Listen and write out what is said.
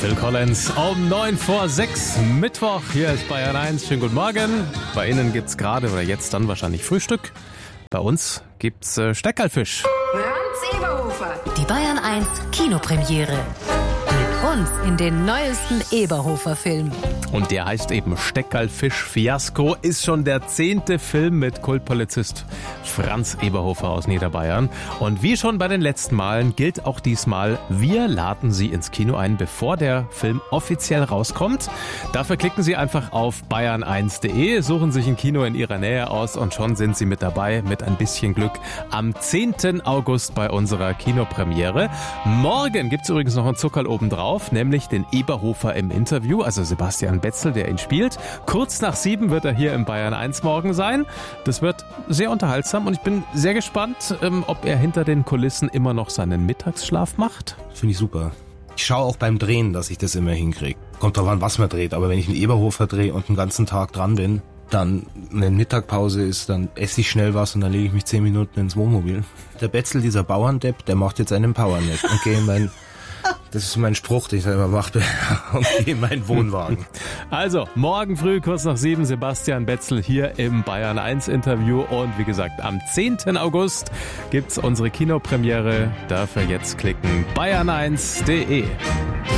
Phil Collins um 9:06 Mittwoch. Hier ist Bayern 1. Schönen guten Morgen. Bei Ihnen gibt's gerade oder jetzt dann wahrscheinlich Frühstück. Bei uns gibt's Steckerlfisch. Franz Eberhofer. Die Bayern 1 Kinopremiere. Mit uns in den neuesten Eberhofer-Film. Und der heißt eben Steckerlfisch Fiasko, ist schon der 10. Film mit Kultpolizist Franz Eberhofer aus Niederbayern. Und wie schon bei den letzten Malen gilt auch diesmal, wir laden Sie ins Kino ein, bevor der Film offiziell rauskommt. Dafür klicken Sie einfach auf bayern1.de, suchen sich ein Kino in Ihrer Nähe aus und schon sind Sie mit dabei, mit ein bisschen Glück, am 10. August bei unserer Kinopremiere. Morgen gibt's übrigens noch einen Zuckerl obendrauf, nämlich den Eberhofer im Interview, also Sebastian Betzel, der ihn spielt. Kurz nach 7 wird er hier im Bayern 1 morgen sein. Das wird sehr unterhaltsam und ich bin sehr gespannt, ob er hinter den Kulissen immer noch seinen Mittagsschlaf macht. Finde ich super. Ich schaue auch beim Drehen, dass ich das immer hinkriege. Kommt drauf an, was man dreht, aber wenn ich einen Eberhofer drehe und den ganzen Tag dran bin, dann eine Mittagpause ist, dann esse ich schnell was und dann lege ich mich 10 Minuten ins Wohnmobil. Der Betzel, dieser Bauerndepp, der macht jetzt einen Powernap und gehe in mein... Das ist mein Spruch, den ich selber mache, und gehe in meinen Wohnwagen. Also, morgen früh, kurz nach 7, Sebastian Betzel hier im Bayern 1 Interview. Und wie gesagt, am 10. August gibt's unsere Kinopremiere. Dafür jetzt klicken bayern1.de.